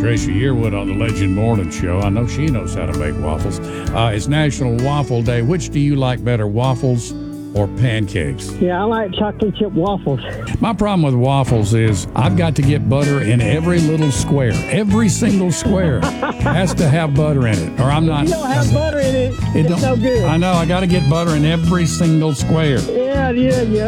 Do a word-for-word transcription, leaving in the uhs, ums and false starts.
Tricia Yearwood on the Legend Morning Show. I know she knows how to make waffles. Uh, it's National Waffle Day. Which do you like better, waffles or pancakes? Yeah, I like chocolate chip waffles. My problem with waffles is I've got to get butter in every little square. Every single square has to have butter in it, or I'm not. If you don't have butter in it, It it's don't, no good. I know. I got to get butter in every single square. Yeah, yeah, yeah.